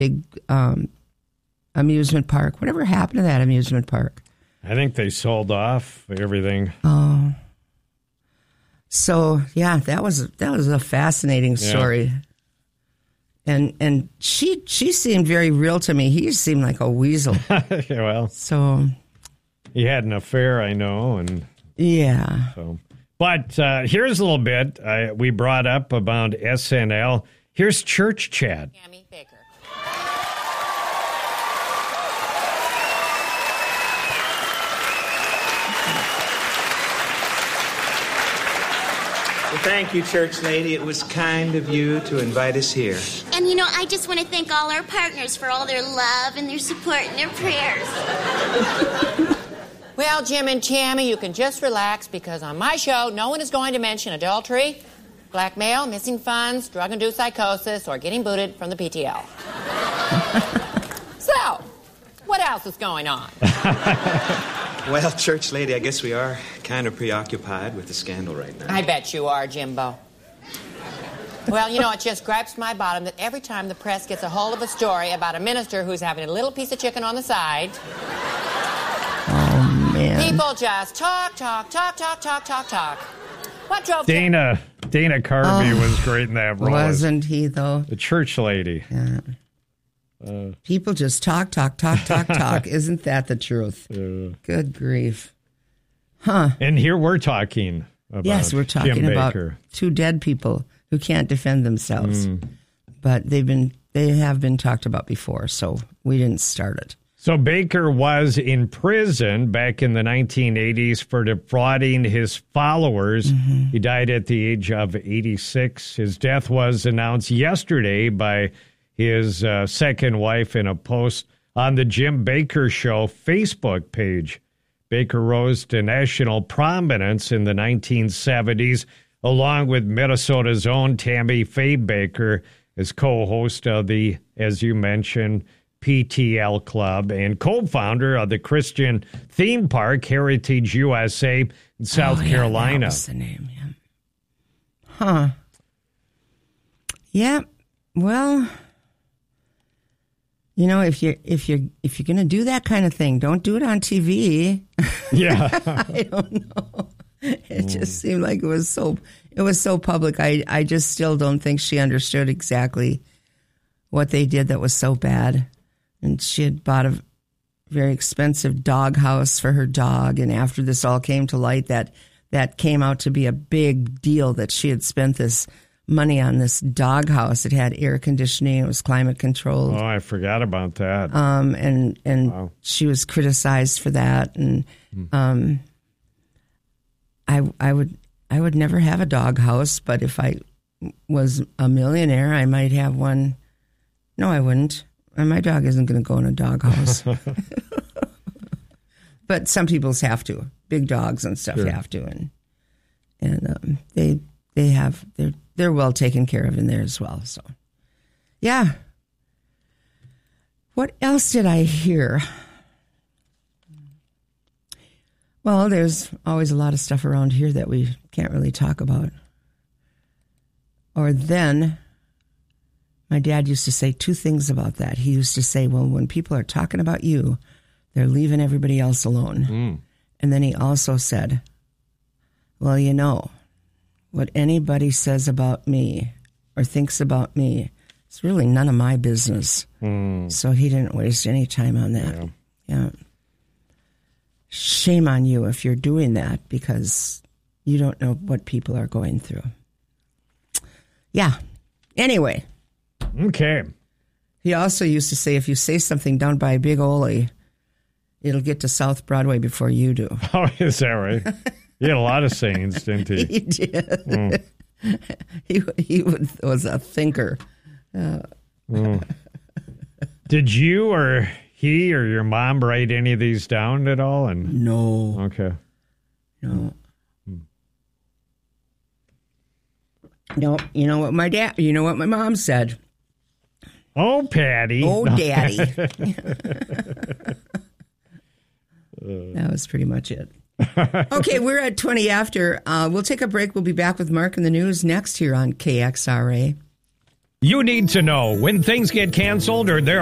big amusement park. Whatever happened to that amusement park? I think they sold off everything. Oh. So, yeah, that was a fascinating story. And she seemed very real to me. He seemed like a weasel. Well, so he had an affair, I know, and yeah. So, but here's a little bit we brought up about SNL. Here's church chat. Tammy Baker. Well, thank you, church lady. It was kind of you to invite us here. And, I just want to thank all our partners for all their love and their support and their prayers. Well, Jim and Tammy, you can just relax because on my show, no one is going to mention adultery, blackmail, missing funds, drug-induced psychosis, or getting booted from the PTL. So, what else is going on? Well, church lady, I guess we are kind of preoccupied with the scandal right now. I bet you are, Jimbo. Well, it just gripes my bottom that every time the press gets a hold of a story about a minister who's having a little piece of chicken on the side, people just talk. What drove Dana Carvey was great in that role. Wasn't he, though? The church lady. Yeah. People just talk. Isn't that the truth? Good grief. Huh. And here we're talking about Yes, we're talking Jim about Bakker. two dead people who can't defend themselves. But they have been talked about before, so we didn't start it. So Bakker was in prison back in the 1980s for defrauding his followers. Mm-hmm. He died at the age of 86. His death was announced yesterday by his second wife in a post on the Jim Bakker Show Facebook page. Bakker rose to national prominence in the 1970s, along with Minnesota's own Tammy Faye Bakker as co-host of the, as you mentioned, PTL Club and co-founder of the Christian theme park Heritage USA in South Carolina. That was the name, yeah. Huh. Yeah, well, if you're going to do that kind of thing, don't do it on TV. Yeah. I don't know. It just seemed like it was so public. I just still don't think she understood exactly what they did that was so bad. And she had bought a very expensive dog house for her dog. And after this all came to light, that came out to be a big deal that she had spent this money on this dog house. It had air conditioning. It was climate controlled. Oh, I forgot about that. And wow. She was criticized for that. And I would never have a dog house, but if I was a millionaire, I might have one. No, I wouldn't. My dog isn't going to go in a dog house. But some people's have to. Big dogs and stuff have to, and they're well taken care of in there as well. So, yeah. What else did I hear? Well, there's always a lot of stuff around here that we can't really talk about. Or then, my dad used to say two things about that. He used to say, well, when people are talking about you, they're leaving everybody else alone. And then he also said, well, what anybody says about me or thinks about me, it's really none of my business. So he didn't waste any time on that. Yeah. Shame on you if you're doing that because you don't know what people are going through. Yeah. Anyway. Okay. He also used to say, if you say something down by Big Ole, it'll get to South Broadway before you do. Oh, is that right? He had a lot of sayings, didn't he? He did. He was a thinker. Did you or he or your mom write any of these down at all? And no. Okay. No. No. You know what my mom said? Oh, Patty. Oh, Daddy. That was pretty much it. Okay, we're at 20 after. We'll take a break. We'll be back with Mark and the news next here on KXRA. You need to know when things get canceled or there